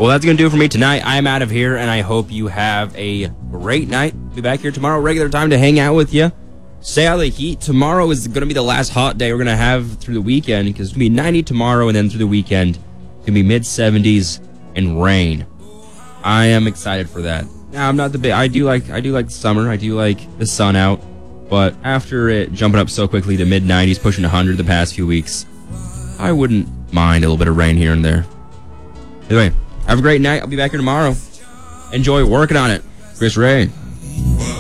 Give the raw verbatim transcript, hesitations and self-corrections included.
Well, that's going to do it for me tonight. I'm out of here, and I hope you have a great night. Be back here tomorrow, regular time to hang out with you. Stay out of the heat. Tomorrow is going to be the last hot day we're going to have through the weekend, because it's going to be ninety tomorrow, and then through the weekend, it's going to be mid seventies and rain. I am excited for that. Now, I'm not the big. I do like. I do like the summer. I do like the sun out. But after it jumping up so quickly to mid nineties, pushing one hundred the past few weeks, I wouldn't mind a little bit of rain here and there. Anyway, have a great night. I'll be back here tomorrow. Enjoy working on it. Chris Ray.